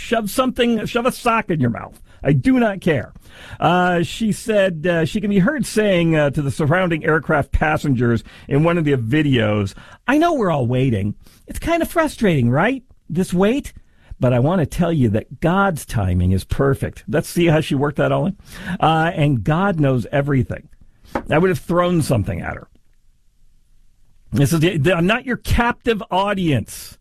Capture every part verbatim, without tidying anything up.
Shove something, shove a sock in your mouth. I do not care. Uh, she said uh, she can be heard saying uh, to the surrounding aircraft passengers in one of the videos, I know we're all waiting. It's kind of frustrating, right? This wait? But I want to tell you that God's timing is perfect. Let's see how she worked that all in. Uh, and God knows everything. I would have thrown something at her. This is the, the, I'm not your captive audience.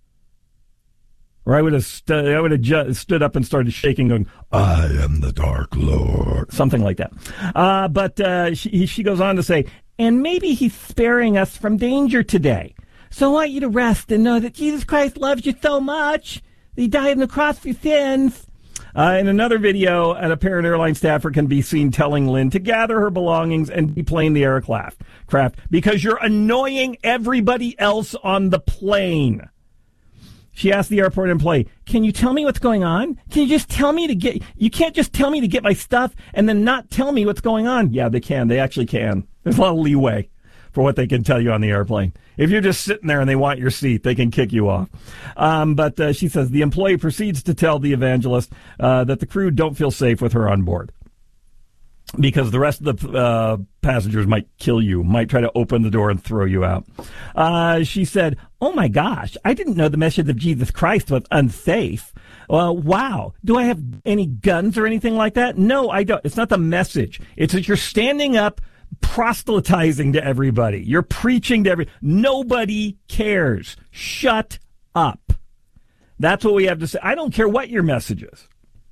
Or I would have st- I would have ju- stood up and started shaking, going, I am the Dark Lord. Something like that. Uh, but uh, she, she goes on to say, and maybe he's sparing us from danger today. So I want you to rest and know that Jesus Christ loves you so much. He died on the cross for your sins. Uh, in another video, an apparent airline staffer can be seen telling Lynn to gather her belongings and deplane the aircraft craft because you're annoying everybody else on the plane. She asked the airport employee, can you tell me what's going on? Can you just tell me to get, you can't just tell me to get my stuff and then not tell me what's going on. Yeah, they can. They actually can. There's a lot of leeway for what they can tell you on the airplane. If you're just sitting there and they want your seat, they can kick you off. Um, but uh, she says the employee proceeds to tell the evangelist uh, that the crew don't feel safe with her on board because the rest of the uh, passengers might kill you, might try to open the door and throw you out. Uh, she said, oh, my gosh, I didn't know the message of Jesus Christ was unsafe. Well, wow. Do I have any guns or anything like that? No, I don't. It's not the message. It's that you're standing up proselytizing to everybody. You're preaching to everybody. Nobody cares. Shut up. That's what we have to say. I don't care what your message is.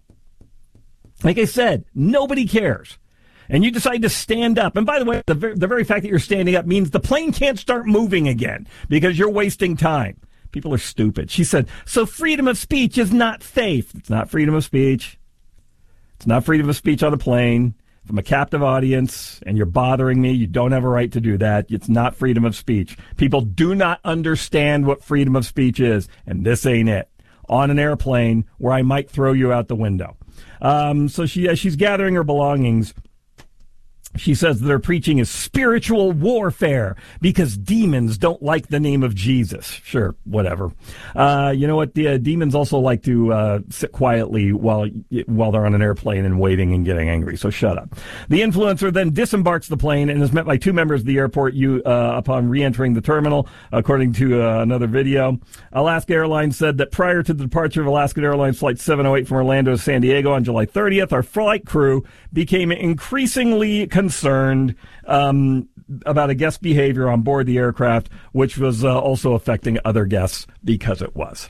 Like I said, nobody cares. And you decide to stand up. And by the way, the very, the very fact that you're standing up means the plane can't start moving again because you're wasting time. People are stupid. She said, so freedom of speech is not safe. It's not freedom of speech. It's not freedom of speech on a plane. If I'm a captive audience and you're bothering me, you don't have a right to do that. It's not freedom of speech. People do not understand what freedom of speech is, and this ain't it. On an airplane where I might throw you out the window. Um, so she uh, she's gathering her belongings. She says that her preaching is spiritual warfare because demons don't like the name of Jesus. Sure, whatever. Uh, you know what? The uh, demons also like to uh, sit quietly while while they're on an airplane and waiting and getting angry. So shut up. The influencer then disembarks the plane and is met by two members of the airport you, uh, upon re-entering the terminal, according to uh, another video. Alaska Airlines said that prior to the departure of Alaska Airlines Flight seven oh eight from Orlando to San Diego on July thirtieth, our flight crew became increasingly concerned concerned um, about a guest's behavior on board the aircraft, which was uh, also affecting other guests because it was.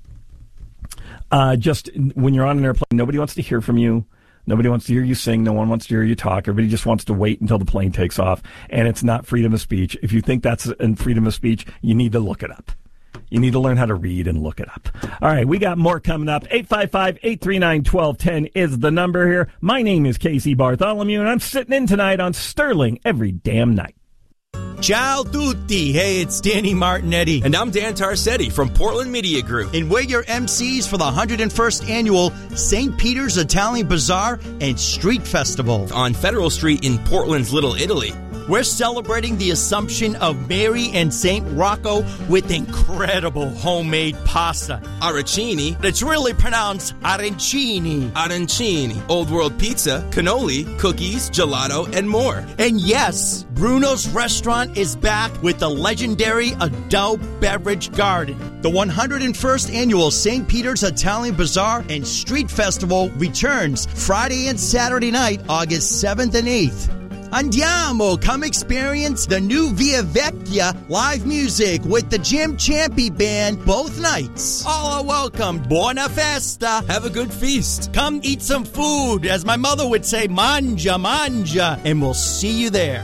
Uh, just when you're on an airplane, nobody wants to hear from you. Nobody wants to hear you sing. No one wants to hear you talk. Everybody just wants to wait until the plane takes off. And it's not freedom of speech. If you think that's in freedom of speech, you need to look it up. You need to learn how to read and look it up. All right, we got more coming up. eight five five, eight three nine, one two one zero is the number here. My name is Casey Bartholomew, and I'm sitting in tonight on Sterling every damn night. Ciao tutti. Hey, it's Danny Martinetti. And I'm Dan Tarsetti from Portland Media Group. And we're your M Cs for the one hundred first Annual Saint Peter's Italian Bazaar and Street Festival. On Federal Street in Portland's Little Italy. We're celebrating the Assumption of Mary and Saint Rocco with incredible homemade pasta. Arancini. It's really pronounced arancini. Arancini. Old World Pizza, cannoli, cookies, gelato, and more. And yes, Bruno's Restaurant is back with the legendary Adult Beverage Garden. The one hundred first Annual Saint Peter's Italian Bazaar and Street Festival returns Friday and Saturday night, August seventh and eighth. Andiamo! Come experience the new Via Vecchia live music with the Jim Champy Band both nights. All are welcome. Buona festa. Have a good feast. Come eat some food. As my mother would say, manja, manja. And we'll see you there.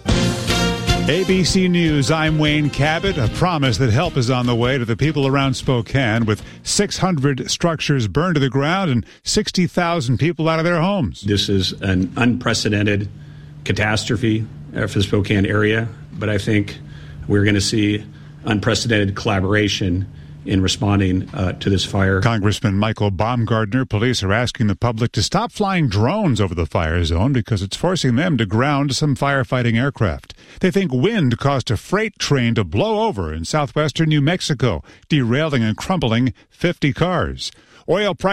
A B C News, I'm Wayne Cabot. A promise that help is on the way to the people around Spokane with six hundred structures burned to the ground and sixty thousand people out of their homes. This is an unprecedented catastrophe for the Spokane area, but I think we're going to see unprecedented collaboration in responding uh, to this fire. Congressman Michael Baumgardner, police are asking the public to stop flying drones over the fire zone because it's forcing them to ground some firefighting aircraft. They think wind caused a freight train to blow over in southwestern New Mexico, derailing and crumpling fifty cars. Oil prices